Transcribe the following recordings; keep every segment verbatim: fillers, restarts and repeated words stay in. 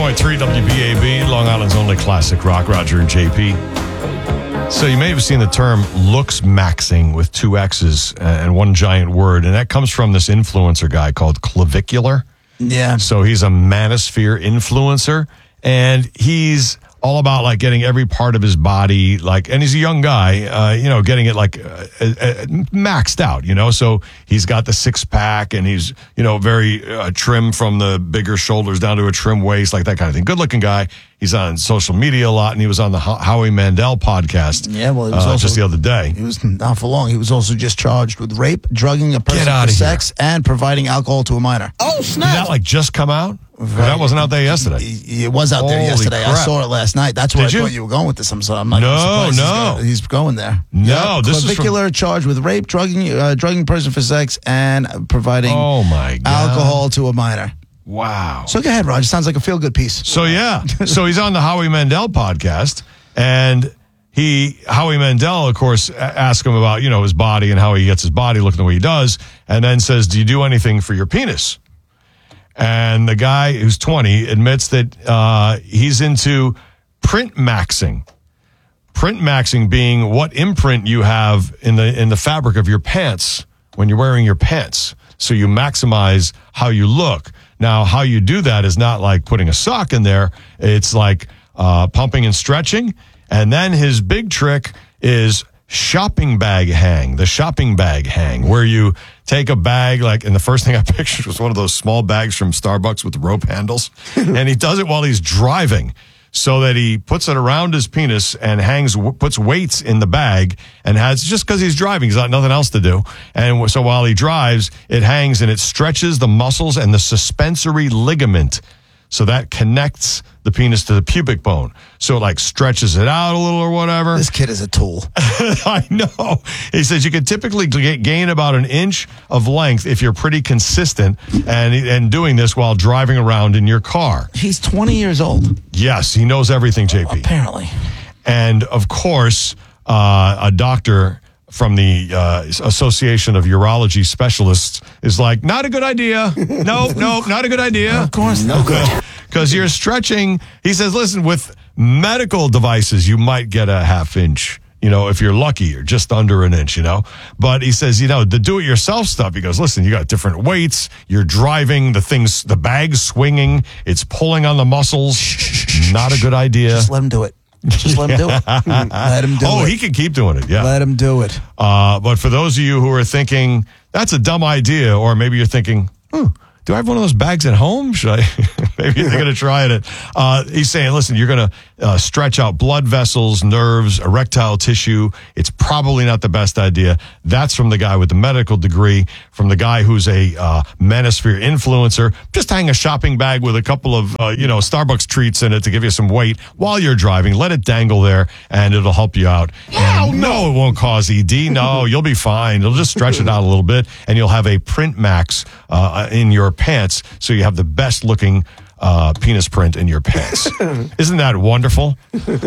point three W B A B, Long Island's only classic rock, Roger and J P. So you may have seen the term looks maxing with two X's and one giant word, and that comes from this influencer guy called Clavicular. Yeah. So he's a manosphere influencer, and he's all about like getting every part of his body, like, and he's a young guy, uh, you know, getting it like uh, uh, maxed out, you know. So he's got the six pack, and he's, you know, very uh, trim from the bigger shoulders down to a trim waist, like that kind of thing. Good looking guy. He's on social media a lot, and he was on the Ho- Howie Mandel podcast. Yeah, well, it was uh, also, just the other day. He was not for long. He was also just charged with rape, drugging a person outta for here. sex, and providing alcohol to a minor. Oh, snap! Did that like just come out? Right. That wasn't out there yesterday. It, it was out there Holy yesterday. crap. I saw it last night. That's where Did I you? thought you were going with this. I'm sorry. I'm not No, surprised. no. He's, got, he's going there. No, this is from- clavicular charged with rape, drugging, uh, drugging a person for sex, and providing Oh my God. alcohol to a minor. Wow. So go ahead, Roger. Sounds like a feel-good piece. So yeah, so he's on the Howie Mandel podcast, and he Howie Mandel, of course, a- asks him about, you know, his body and how he gets his body looking the way he does, and then says, "Do you do anything for your penis?" And the guy who's twenty admits that uh, he's into print maxing. Print maxing being what imprint you have in the in the fabric of your pants when you're wearing your pants, so you maximize how you look. Now, how you do that is not like putting a sock in there. It's like uh, pumping and stretching. And then his big trick is shopping bag hang, the shopping bag hang, where you take a bag, like, and the first thing I pictured was one of those small bags from Starbucks with rope handles. And he does it while he's driving, so that he puts it around his penis and hangs, puts weights in the bag, and has, just because he's driving, he's got nothing else to do. And so while he drives, it hangs and it stretches the muscles and the suspensory ligament. So that connects the penis to the pubic bone. So it like stretches it out a little or whatever. This kid is a tool. I know. He says you can typically g- gain about an inch of length if you're pretty consistent and and doing this while driving around in your car. He's twenty years old. Yes, he knows everything, J P. Apparently. And of course, uh, a doctor from the uh, Association of Urology Specialists is like, not a good idea. No, no, not a good idea. Of course, no good. Because you're stretching. He says, listen, with medical devices, you might get a half inch, you know, if you're lucky, or just under an inch, you know. But he says, you know, the do-it-yourself stuff, he goes, listen, you got different weights. You're driving, the thing's, the bag's swinging. It's pulling on the muscles. Not a good idea. Just let him do it. Just let him do it. Let him do oh, it. Oh, he can keep doing it, yeah. Let him do it. Uh, but for those of you who are thinking, that's a dumb idea, or maybe you're thinking, hmm, do I have one of those bags at home? Should I? Maybe you're going to try it. Uh, he's saying, listen, you're going to uh, stretch out blood vessels, nerves, erectile tissue. It's probably not the best idea. That's from the guy with the medical degree, from the guy who's a uh, manosphere influencer. Just hang a shopping bag with a couple of, uh, you know, Starbucks treats in it to give you some weight while you're driving. Let it dangle there, and it'll help you out. Hell And no, it won't cause E D. No, you'll be fine. It'll just stretch it out a little bit, and you'll have a print max uh, in your pants, so you have the best looking uh, penis print in your pants. Isn't that wonderful?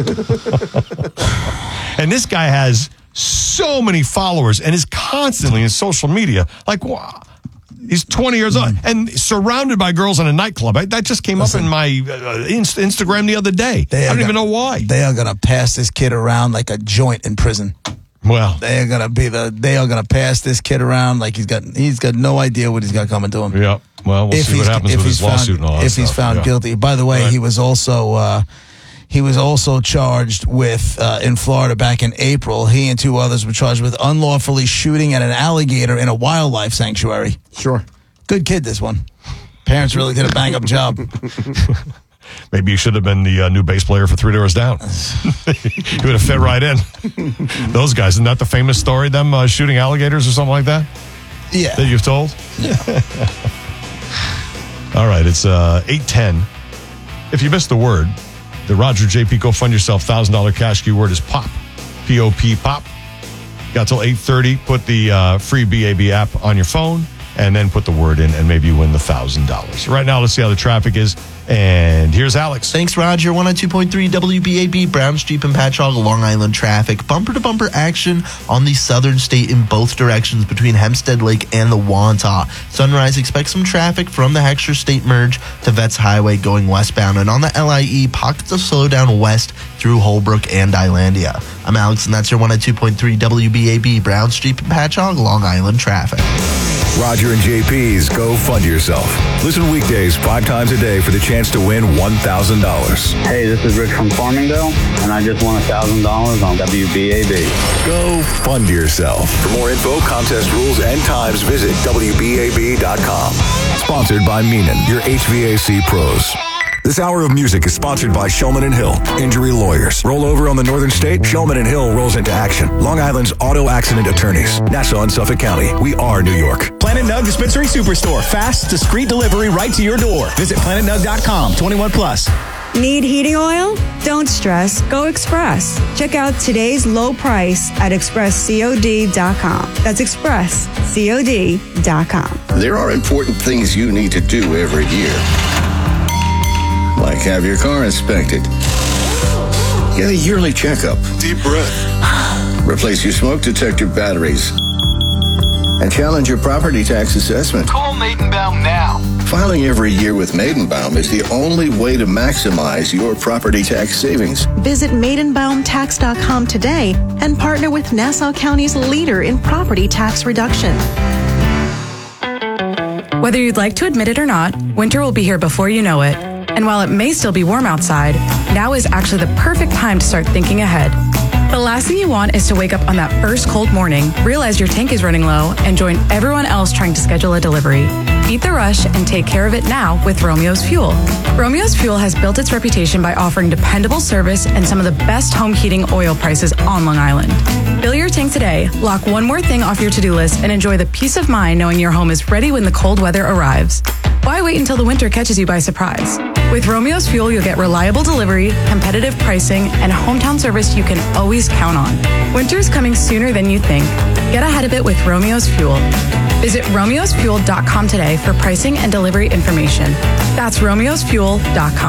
And this guy has so many followers and is constantly in social media. Like, wow. He's twenty years old and surrounded by girls in a nightclub. I, that just came Listen, up in my uh, inst- Instagram the other day. They I are don't even gonna- know why. They are going to pass this kid around like a joint in prison. Well, They are going to be the. They are going to pass this kid around like he's got. He's got no idea what he's got coming to him. yeah. Well, we'll see what happens with his lawsuit and all that If he's stuff. found Yeah. guilty. By the way, Right. he was also. Uh, He was also charged with, uh, in Florida back in April, he and two others were charged with unlawfully shooting at an alligator in a wildlife sanctuary. Sure. Good kid, this one. Parents really did a bang-up job. Maybe you should have been the uh, new bass player for Three Doors Down. You would have fit right in. Those guys, isn't that the famous story, them uh, shooting alligators or something like that, Yeah. that you've told? Yeah. All right, it's uh, eight ten. If you missed the word, the Roger J P Go Fund Yourself one thousand dollars cash keyword is POP. P O P, POP. Got till eight thirty. Put the uh, free B A B app on your phone and then put the word in, and maybe you win the one thousand dollars. Right now, let's see how the traffic is. And here's Alex. Thanks, Roger. one oh two point three W B A B, Browns, Jeep, and Patchogue, Long Island traffic. Bumper-to-bumper action on the southern state in both directions between Hempstead Lake and the Wantagh. Sunrise, expect some traffic from the Heckscher State Merge to Vets Highway going westbound. And on the L I E, pockets of slowdown west through Holbrook and Islandia. I'm Alex, and that's your one oh two point three W B A B, Browns, Jeep, and Patchogue, Long Island traffic. Roger and J P's Go Fund Yourself. Listen weekdays five times a day for the chance to win one thousand dollars. Hey, this is Rich from Farmingdale, and I just won one thousand dollars on W B A B. Go Fund Yourself. For more info, contest rules, and times, visit W B A B dot com. Sponsored by Meenan, your H V A C pros. This hour of music is sponsored by Shulman and Hill, injury lawyers. Roll over on the northern state, Shulman and Hill rolls into action. Long Island's auto accident attorneys. Nassau and Suffolk County. We are New York. Planet Nug Dispensary Superstore. Fast, discreet delivery right to your door. Visit planet nug dot com. twenty-one plus. Need heating oil? Don't stress. Go Express. Check out today's low price at express cod dot com. That's express cod dot com. There are important things you need to do every year. Like have your car inspected. Get a yearly checkup. Deep breath. Replace your smoke detector batteries. And challenge your property tax assessment. Call Maidenbaum now. Filing every year with Maidenbaum is the only way to maximize your property tax savings. Visit maidenbaum tax dot com today and partner with Nassau County's leader in property tax reduction. Whether you'd like to admit it or not, winter will be here before you know it. And while it may still be warm outside, now is actually the perfect time to start thinking ahead. The last thing you want is to wake up on that first cold morning, realize your tank is running low, and join everyone else trying to schedule a delivery. Beat the rush and take care of it now with Romeo's Fuel. Romeo's Fuel has built its reputation by offering dependable service and some of the best home heating oil prices on Long Island. Fill your tank today, lock one more thing off your to-do list, and enjoy the peace of mind knowing your home is ready when the cold weather arrives. Why wait until the winter catches you by surprise? With Romeo's Fuel, you'll get reliable delivery, competitive pricing, and hometown service you can always count on. Winter's coming sooner than you think. Get ahead of it with Romeo's Fuel. Visit romeos fuel dot com today for pricing and delivery information. That's romeos fuel dot com.